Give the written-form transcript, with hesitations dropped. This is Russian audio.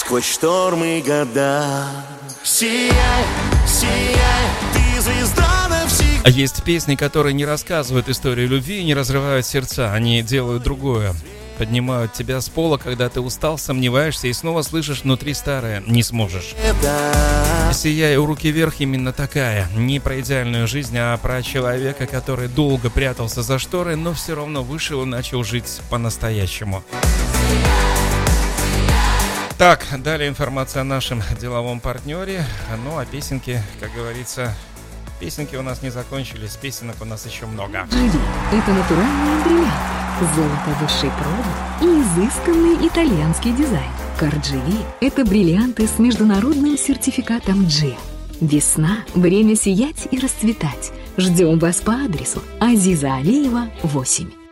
сквозь штормы года. Сияй, сияй, ты звезда навсегда. А есть песни, которые не рассказывают историю любви и не разрывают сердца. Они делают другое. Поднимают тебя с пола, когда ты устал, сомневаешься и снова слышишь внутри старое «не сможешь». «Сияй, у руки вверх» именно такая. Не про идеальную жизнь, а про человека, который долго прятался за шторой, но все равно вышел и начал жить по-настоящему. Так, далее информация о нашем деловом партнере. Ну, а песенки, как говорится, песенки у нас не закончились, песенок у нас еще много. Живи. Это натуральный бриллиант, золото высшей пробы и изысканный итальянский дизайн. Кардживи – это бриллианты с международным сертификатом G. Весна – время сиять и расцветать. Ждем вас по адресу Азиза Алиева, 8.